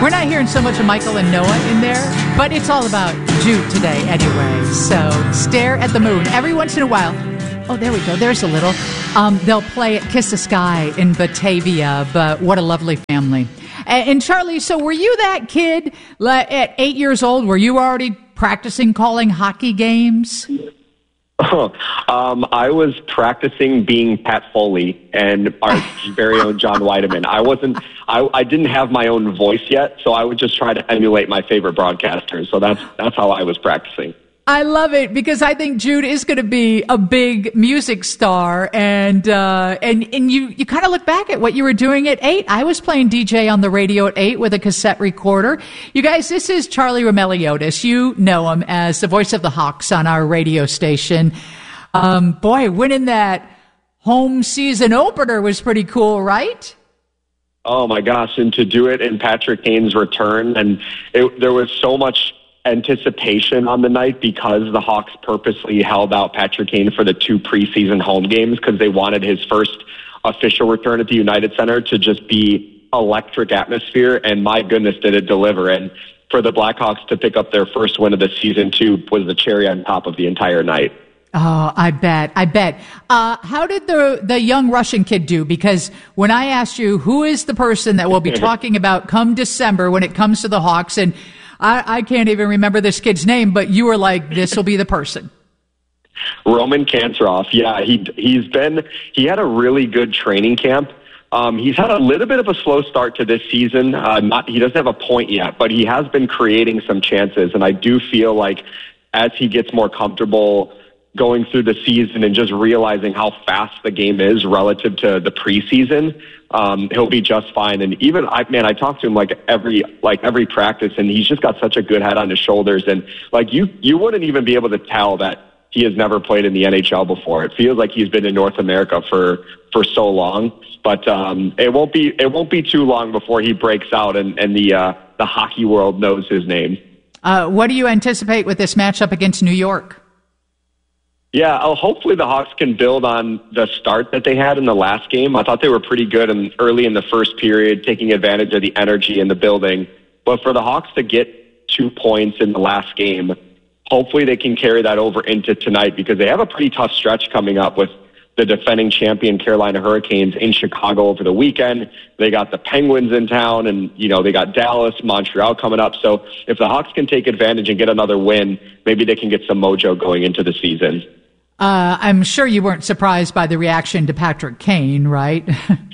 We're not hearing so much of Michael and Noah in there, but it's all about Jude today anyway. So Stare at the Moon. Every once in a while, oh, there we go. There's a little. They'll play at Kiss the Sky in Batavia, but what a lovely family. And Charlie, so were you that kid at 8 years old? Were you already practicing calling hockey games? I was practicing being Pat Foley and our very own John Weideman. I didn't have my own voice yet, so I would just try to emulate my favorite broadcasters. So that's how I was practicing. I love it because I think Jude is going to be a big music star, and you kind of look back at what you were doing at 8. I was playing DJ on the radio at 8 with a cassette recorder. You guys, this is Charlie Roumeliotis. You know him as the voice of the Hawks on our radio station. Boy, winning that home season opener was pretty cool, right? Oh my gosh, and to do it in Patrick Kane's return, and there was so much anticipation on the night because the Hawks purposely held out Patrick Kane for the 2 preseason home games because they wanted his first official return at the United Center to just be electric atmosphere, and my goodness, did it deliver. And for the Blackhawks to pick up their first win of the season, too, was the cherry on top of the entire night. Oh, I bet. How did the young Russian kid do? Because when I asked you who is the person that we'll be talking about come December when it comes to the Hawks, and I can't even remember this kid's name, but you were like, this will be the person. Roman Kantarov. Yeah, he had a really good training camp. He's had a little bit of a slow start to this season. He doesn't have a point yet, but he has been creating some chances. And I do feel like as he gets more comfortable going through the season and just realizing how fast the game is relative to the preseason, he'll be just fine. And even I talk to him every practice, and he's just got such a good head on his shoulders. And you wouldn't even be able to tell that he has never played in the NHL before. It feels like he's been in North America for so long, but it won't be too long before he breaks out and the hockey world knows his name. What do you anticipate with this matchup against New York? Yeah, hopefully the Hawks can build on the start that they had in the last game. I thought they were pretty good early in the first period, taking advantage of the energy in the building. But for the Hawks to get 2 points in the last game, hopefully they can carry that over into tonight because they have a pretty tough stretch coming up with the defending champion Carolina Hurricanes in Chicago over the weekend. They got the Penguins in town, and they got Dallas, Montreal coming up. So if the Hawks can take advantage and get another win, maybe they can get some mojo going into the season. I'm sure you weren't surprised by the reaction to Patrick Kane, right?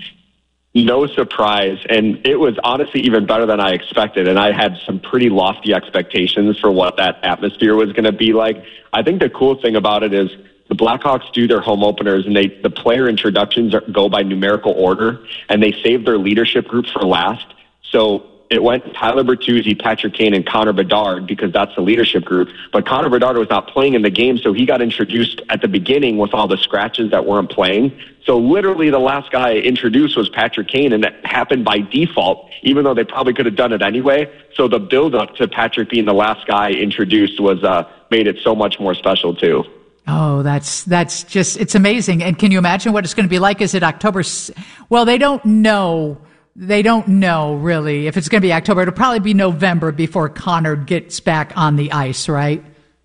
No surprise. And it was honestly even better than I expected. And I had some pretty lofty expectations for what that atmosphere was going to be like. I think the cool thing about it is the Blackhawks do their home openers, and the player introductions go by numerical order, and they save their leadership group for last. So it went Tyler Bertuzzi, Patrick Kane, and Connor Bedard because that's the leadership group. But Connor Bedard was not playing in the game, so he got introduced at the beginning with all the scratches that weren't playing. So literally the last guy introduced was Patrick Kane, and that happened by default, even though they probably could have done it anyway. So the build-up to Patrick being the last guy introduced was made it so much more special, too. Oh, that's just, it's amazing. And can you imagine what it's going to be like? Is it October? Well, they don't know. They don't know, really, if it's going to be October. It'll probably be November before Connor gets back on the ice, right?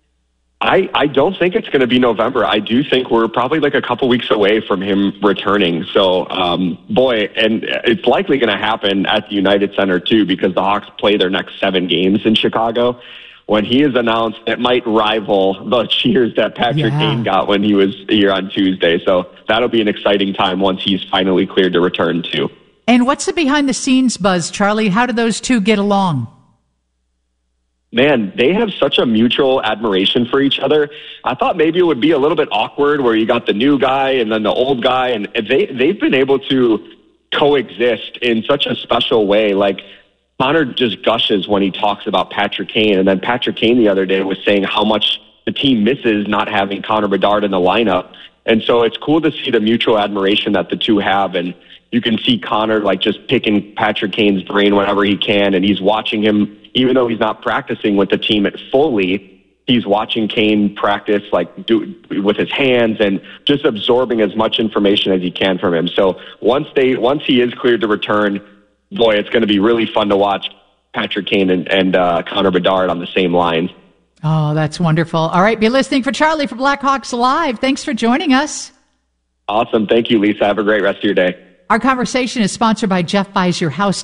I don't think it's going to be November. I do think we're probably like a couple weeks away from him returning. So, and it's likely going to happen at the United Center, too, because the Hawks play their next 7 games in Chicago. When he is announced, it might rival the cheers that Patrick Kane got when he was here on Tuesday. So that'll be an exciting time once he's finally cleared to return, too. And what's the behind-the-scenes buzz, Charlie? How do those two get along? Man, they have such a mutual admiration for each other. I thought maybe it would be a little bit awkward where you got the new guy and then the old guy, and they've been able to coexist in such a special way. Like, Connor just gushes when he talks about Patrick Kane, and then Patrick Kane the other day was saying how much the team misses not having Connor Bedard in the lineup. And so it's cool to see the mutual admiration that the two have, and you can see Connor just picking Patrick Kane's brain whenever he can, and he's watching him, even though he's not practicing with the team fully, he's watching Kane practice with his hands and just absorbing as much information as he can from him. So once he is cleared to return, boy, it's going to be really fun to watch Patrick Kane and Connor Bedard on the same line. Oh, that's wonderful. All right, be listening for Charlie for Blackhawks Live. Thanks for joining us. Awesome. Thank you, Lisa. Have a great rest of your day. Our conversation is sponsored by Jeff Buys Your House